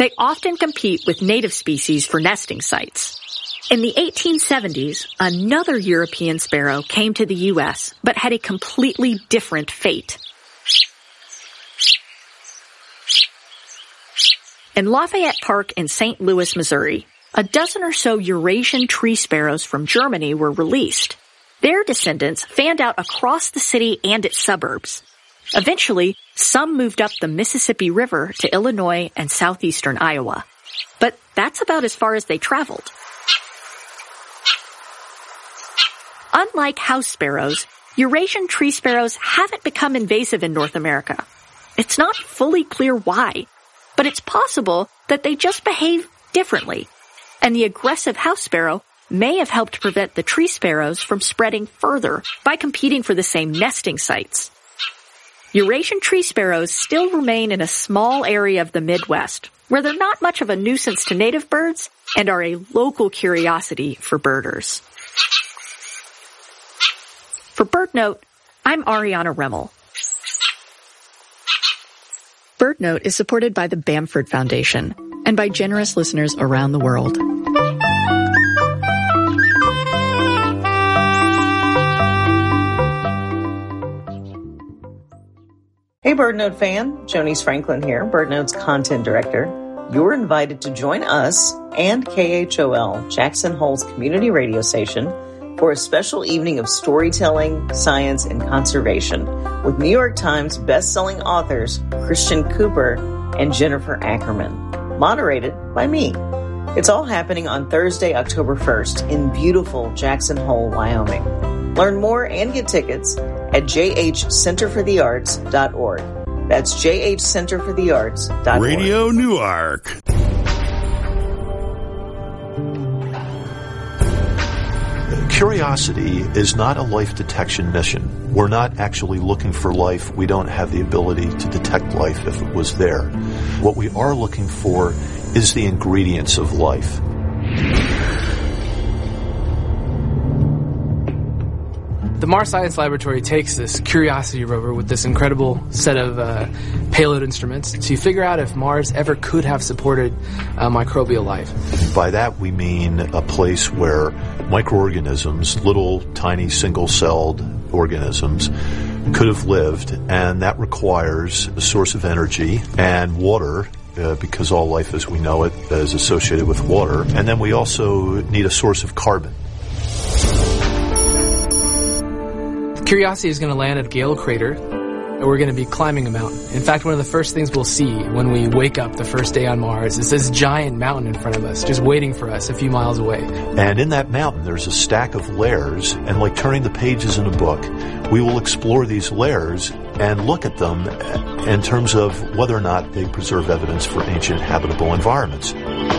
They often compete with native species for nesting sites. In the 1870s, another European sparrow came to the U.S., but had a completely different fate. In Lafayette Park in St. Louis, Missouri, a dozen or so Eurasian tree sparrows from Germany were released. Their descendants fanned out across the city and its suburbs. Eventually, some moved up the Mississippi River to Illinois and southeastern Iowa. But that's about as far as they traveled. Unlike house sparrows, Eurasian tree sparrows haven't become invasive in North America. It's not fully clear why, but it's possible that they just behave differently. And the aggressive house sparrow may have helped prevent the tree sparrows from spreading further by competing for the same nesting sites. Eurasian tree sparrows still remain in a small area of the Midwest, where they're not much of a nuisance to native birds and are a local curiosity for birders. For BirdNote, I'm Ariana Remmel. BirdNote is supported by the Bamford Foundation and by generous listeners around the world. Hey BirdNote fan, Jonice Franklin here, BirdNote's content director. You're invited to join us and KHOL, Jackson Hole's community radio station, for a special evening of storytelling, science, and conservation with New York Times best-selling authors Christian Cooper and Jennifer Ackerman, moderated by me. It's all happening on Thursday, October 1st in beautiful Jackson Hole, Wyoming. Learn more and get tickets at jhcenterforthearts.org. That's jhcenterforthearts.org. Radio Newark. Curiosity is not a life detection mission. We're not actually looking for life. We don't have the ability to detect life if it was there. What we are looking for is the ingredients of life. The Mars Science Laboratory takes this Curiosity rover with this incredible set of payload instruments to figure out if Mars ever could have supported microbial life. By that we mean a place where microorganisms, little tiny single-celled organisms, could have lived, and that requires a source of energy and water, because all life as we know it is associated with water. And then we also need a source of carbon. Curiosity is going to land at Gale Crater, and we're going to be climbing a mountain. In fact, one of the first things we'll see when we wake up the first day on Mars is this giant mountain in front of us, just waiting for us a few miles away. And in that mountain, there's a stack of layers, and like turning the pages in a book, we will explore these layers and look at them in terms of whether or not they preserve evidence for ancient habitable environments.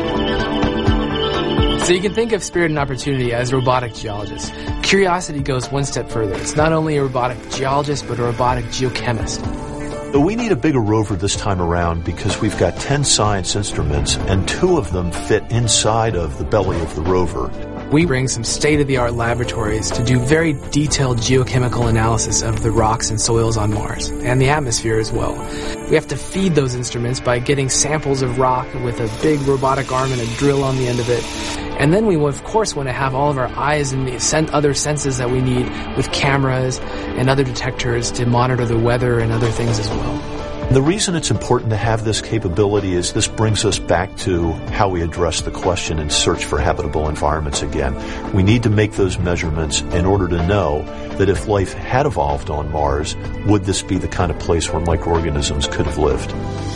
So you can think of Spirit and Opportunity as robotic geologists. Curiosity goes one step further. It's not only a robotic geologist, but a robotic geochemist. We need a bigger rover this time around because we've got 10 science instruments, and 2 of them fit inside of the belly of the rover. We bring some state-of-the-art laboratories to do very detailed geochemical analysis of the rocks and soils on Mars, and the atmosphere as well. We have to feed those instruments by getting samples of rock with a big robotic arm and a drill on the end of it. And then we, of course, want to have all of our eyes and the other senses that we need with cameras and other detectors to monitor the weather and other things as well. The reason it's important to have this capability is this brings us back to how we address the question and search for habitable environments again. We need to make those measurements in order to know that if life had evolved on Mars, would this be the kind of place where microorganisms could have lived?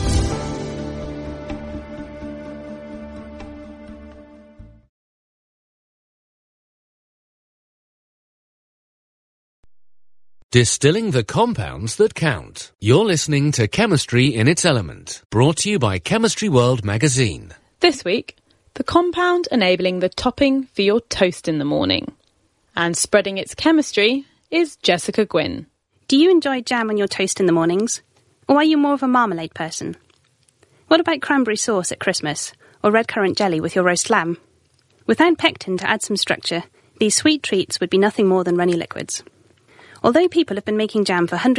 Distilling the compounds that count. You're listening to Chemistry in its Element, brought to you by Chemistry World magazine. This week, the compound enabling the topping for your toast in the morning. And spreading its chemistry is Jessica Gwynn. Do you enjoy jam on your toast in the mornings? Or are you more of a marmalade person? What about cranberry sauce at Christmas, or red currant jelly with your roast lamb? Without pectin to add some structure, these sweet treats would be nothing more than runny liquids. Although people have been making jam for hundreds